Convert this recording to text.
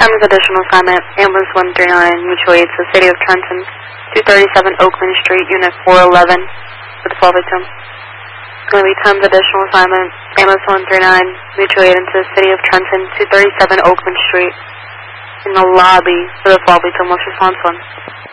Time of additional assignment, ambulance 139, mutual aid to the City of Trenton, 237 Oakland Street, Unit 411, with the fall victim. It's going to be time of additional assignment, ambulance 139, mutual aid into the City of Trenton, 237 Oakland Street, in the lobby for the fall victim. What's response 1?